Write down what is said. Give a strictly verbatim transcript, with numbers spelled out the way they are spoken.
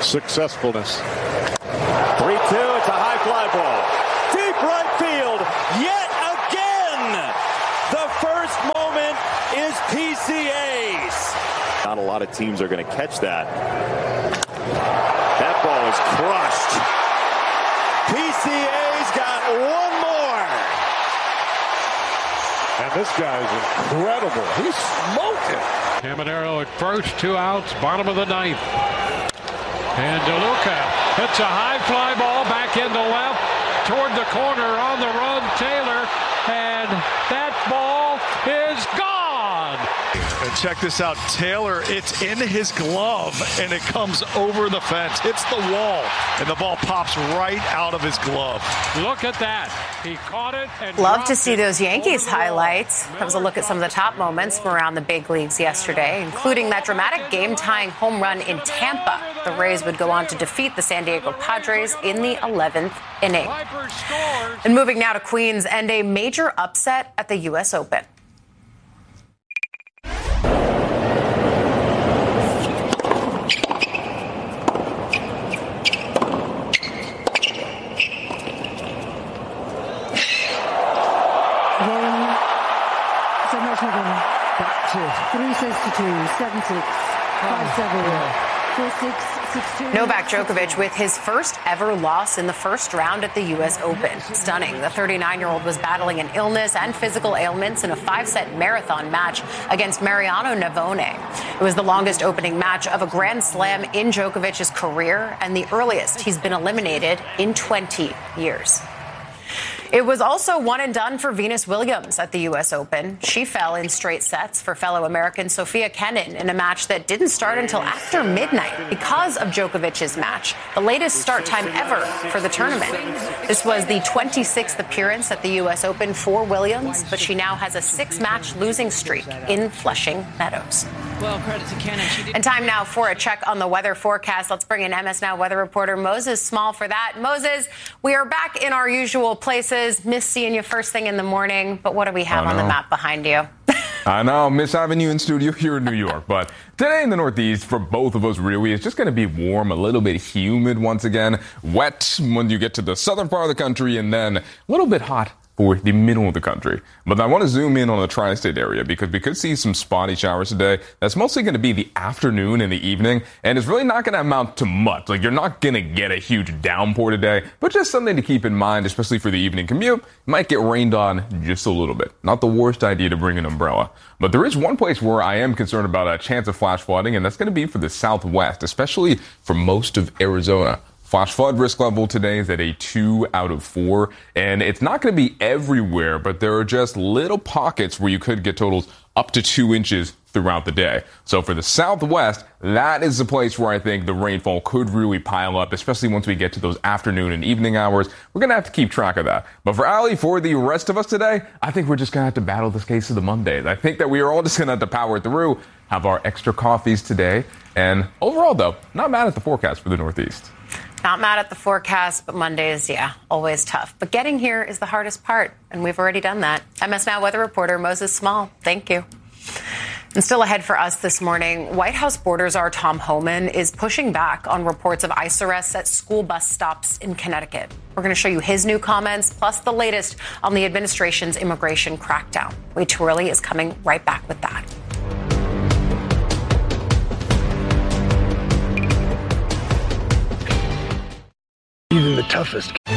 successfulness. three two, it's a high fly ball. Deep right field, yet again! The first moment is P C A's. Not a lot of teams are going to catch that. That ball is crushed. P C A's got one more. And this guy's incredible. He's smoking. Caminero at first, two outs, bottom of the ninth. And DeLuca hits a high fly ball back into left toward the corner on the run, Taylor, and that ball is gone. And check this out, Taylor, it's in his glove and it comes over the fence, hits the wall, and the ball pops right out of his glove. Look at that. He caught it and love to see those Yankees highlights. That was a look at some of the top moments from around the big leagues yesterday, including that dramatic game-tying home run in Tampa. The Rays would go on to defeat the San Diego Padres in the eleventh inning. And moving now to Queens and a major upset at the U S Open. Three sets to two, seven six, five seven, four six, six two. Novak Djokovic with his first ever loss in the first round at the U S Open. Stunning. The thirty-nine-year-old was battling an illness and physical ailments in a five-set marathon match against Mariano Navone. It was the longest opening match of a Grand Slam in Djokovic's career and the earliest he's been eliminated in twenty years. It was also one and done for Venus Williams at the U S Open. She fell in straight sets for fellow American Sophia Kenin in a match that didn't start until after midnight because of Djokovic's match, the latest start time ever for the tournament. This was the twenty-sixth appearance at the U S Open for Williams, but she now has a six-match losing streak in Flushing Meadows. Well, credit to Kenin. And time now for a check on the weather forecast. Let's bring in M S Now weather reporter Moses Small for that. Moses, we are back in our usual places. Miss seeing you first thing in the morning, but what do we have on the map behind you? I know, miss having you in studio here in New York, but today in the Northeast for both of us really, it's just going to be warm, a little bit humid once again, wet when you get to the southern part of the country, and then a little bit hot for the middle of the country. But I want to zoom in on the tri-state area because we could see some spotty showers today. That's mostly going to be the afternoon and the evening, and it's really not going to amount to much. Like, you're not going to get a huge downpour today, but just something to keep in mind, especially for the evening commute. You might get rained on just a little bit. Not the worst idea to bring an umbrella. But there is one place where I am concerned about a chance of flash flooding, and that's going to be for the southwest, especially for most of Arizona. Flash flood risk level today is at a two out of four, and it's not going to be everywhere, but there are just little pockets where you could get totals up to two inches throughout the day. So for the southwest, that is the place where I think the rainfall could really pile up, especially once we get to those afternoon and evening hours. We're going to have to keep track of that. But for Ali, for the rest of us today, I think we're just going to have to battle this case of the Mondays. I think that we are all just going to have to power through, have our extra coffees today, and overall, though, not mad at the forecast for the Northeast. Not mad at the forecast, but Mondays, yeah, always tough. But getting here is the hardest part, and we've already done that. M S Now weather reporter Moses Small, thank you. And still ahead for us this morning, White House border czar Tom Homan is pushing back on reports of ICE arrests at school bus stops in Connecticut. We're going to show you his new comments, plus the latest on the administration's immigration crackdown. Way Too Early is coming right back with that. Even the toughest